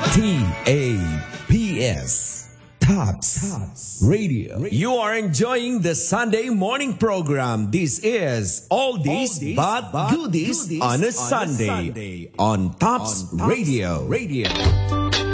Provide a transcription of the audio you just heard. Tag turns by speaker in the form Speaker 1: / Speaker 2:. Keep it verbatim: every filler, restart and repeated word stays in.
Speaker 1: T A P S. Tops Radio. You are enjoying the Sunday morning program. This is All This But Goodies on a Sunday on Tops Radio. Radio.